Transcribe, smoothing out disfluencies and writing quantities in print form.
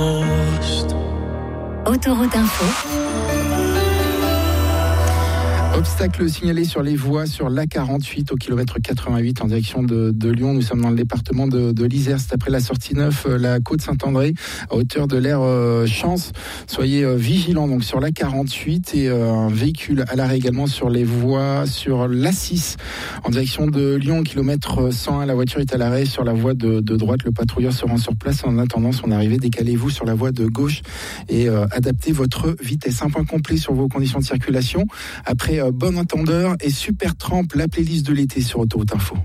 Autoroute Info. Obstacle signalé sur les voies sur l'A48 au kilomètre 88 en direction de Lyon. Nous sommes dans le département de l'Isère. C'est après la sortie 9, la côte Saint-André, à hauteur de l'aire Chance. Soyez vigilants donc sur l'A48 et un véhicule à l'arrêt également sur les voies sur l'A6 en direction de Lyon, kilomètre 101. La voiture est à l'arrêt sur la voie de droite. Le patrouilleur se rend sur place. En attendant son arrivée, décalez-vous sur la voie de gauche et adaptez votre vitesse. Un point complet sur vos conditions de circulation après Bon Entendeur et Super Tramp, la playlist de l'été sur Autoroute Info.